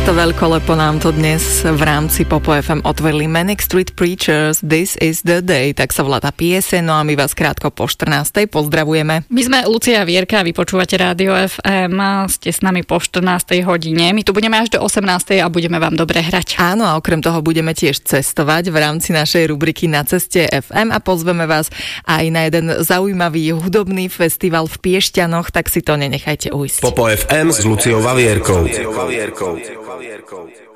Takto veľkolepo nám to dnes v rámci Popo FM otvorili Manic Street Preachers, This is the Day, tak sa volá tá pieseň, no a my vás krátko po 14. pozdravujeme. My sme Lucia a Vierka, vy počúvate Rádio FM, ste s nami po 14. hodine, my tu budeme až do 18. a budeme vám dobre hrať. Áno, a okrem toho budeme tiež cestovať v rámci našej rubriky Na ceste FM a pozveme vás aj na jeden zaujímavý hudobný festival v Piešťanoch, tak si to nenechajte ujsť. Popo FM s Luciou a Vierkou.